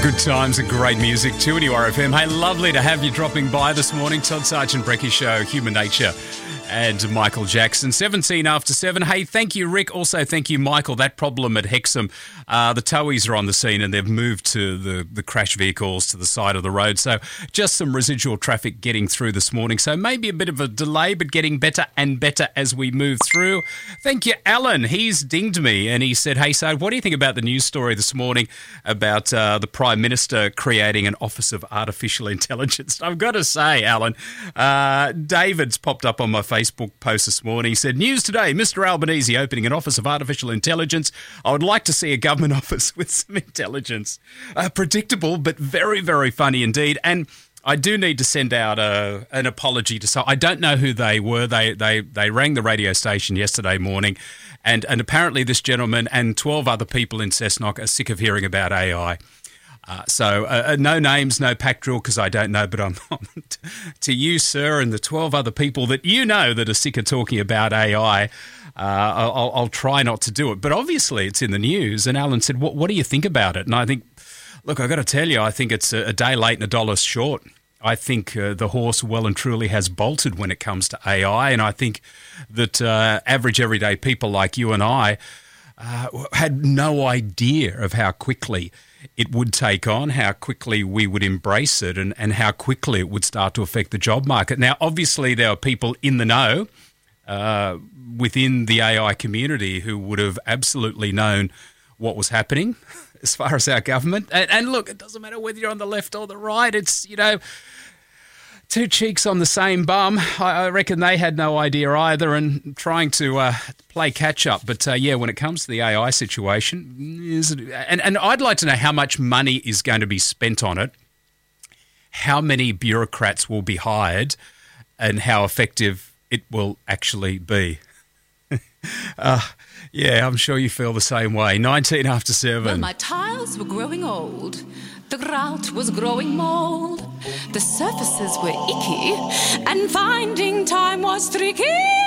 Good times and great music, 2NURFM. Hey, lovely to have you dropping by this morning. Todd Sargent Brecky Show, Human Nature, and Michael Jackson. 17 after 7. Hey, thank you, Rick. Also, thank you, Michael. That problem at Hexham, the towies are on the scene and they've moved to the crash vehicles to the side of the road. So just some residual traffic getting through this morning. So maybe a bit of a delay, but getting better and better as we move through. Thank you, Alan. He's dinged me and he said, hey, so what do you think about the news story this morning about the Prime Minister creating an Office of Artificial Intelligence? I've got to say, Alan, David's popped up on my Facebook post this morning. He said, news today, Mr. Albanese opening an Office of Artificial Intelligence. I would like to see a government office with some intelligence. Predictable, but very, very funny indeed. And I do need to send out an apology to some. I don't know who they were. They rang the radio station yesterday morning, and apparently this gentleman and 12 other people in Cessnock are sick of hearing about AI. So no names, no pack drill, because I don't know, but I'm to you, sir, and the 12 other people that you know that are sick of talking about AI, I'll try not to do it. But obviously it's in the news, and Alan said, what do you think about it? And I think, look, I've got to tell you, I think it's a day late and a dollar short. I think the horse well and truly has bolted when it comes to AI, and I think that average everyday people like you and I had no idea of how quickly it would take on, how quickly we would embrace it, and how quickly it would start to affect the job market. Now, obviously, there are people in the know within the AI community who would have absolutely known what was happening as far as our government. And look, it doesn't matter whether you're on the left or the right. It's, two cheeks on the same bum. I reckon they had no idea either and trying to play catch-up. But, when it comes to the AI situation, and I'd like to know how much money is going to be spent on it, how many bureaucrats will be hired, and how effective it will actually be. I'm sure you feel the same way. 19 after 7. Well, my tiles were growing old. The grout was growing mould. The surfaces were icky. And finding time was tricky.